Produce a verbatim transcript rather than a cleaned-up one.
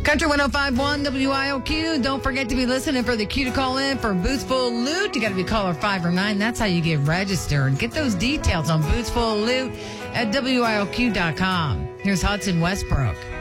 Country one oh five point one W I L Q. Don't forget to be listening for the Q to call in for Boots Full of Loot. You got to be caller five or nine. That's how you get registered. Get those details on Boots Full of Loot at W I L Q dot com. Here's Hudson Westbrook.